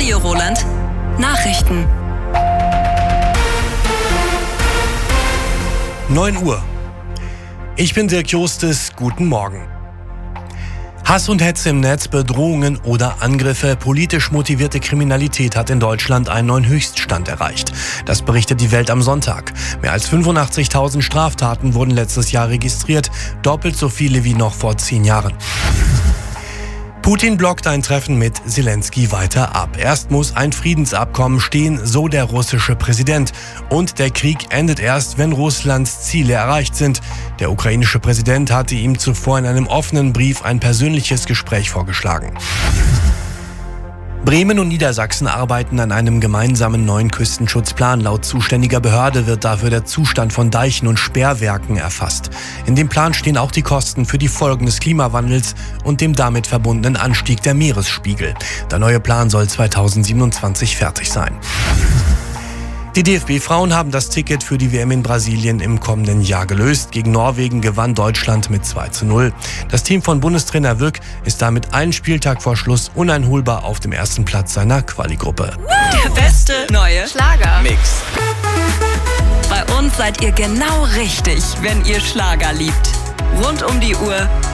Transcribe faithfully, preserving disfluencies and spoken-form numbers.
Radio Roland Nachrichten. neun Uhr. Ich bin Dirk Justus. Guten Morgen. Hass und Hetze im Netz, Bedrohungen oder Angriffe. Politisch motivierte Kriminalität hat in Deutschland einen neuen Höchststand erreicht. Das berichtet die Welt am Sonntag. Mehr als fünfundachtzigtausend Straftaten wurden letztes Jahr registriert, doppelt so viele wie noch vor zehn Jahren. Putin blockt ein Treffen mit Zelensky weiter ab. Erst muss ein Friedensabkommen stehen, so der russische Präsident. Und der Krieg endet erst, wenn Russlands Ziele erreicht sind. Der ukrainische Präsident hatte ihm zuvor in einem offenen Brief ein persönliches Gespräch vorgeschlagen. Bremen und Niedersachsen arbeiten an einem gemeinsamen neuen Küstenschutzplan. Laut zuständiger Behörde wird dafür der Zustand von Deichen und Sperrwerken erfasst. In dem Plan stehen auch die Kosten für die Folgen des Klimawandels und dem damit verbundenen Anstieg der Meeresspiegel. Der neue Plan soll zweitausendsiebenundzwanzig fertig sein. Die D F B-Frauen haben das Ticket für die W M in Brasilien im kommenden Jahr gelöst. Gegen Norwegen gewann Deutschland mit zwei zu null. Das Team von Bundestrainer Wück ist damit einen Spieltag vor Schluss uneinholbar auf dem ersten Platz seiner Quali-Gruppe. Der beste neue Schlager-Mix. Bei uns seid ihr genau richtig, wenn ihr Schlager liebt. Rund um die Uhr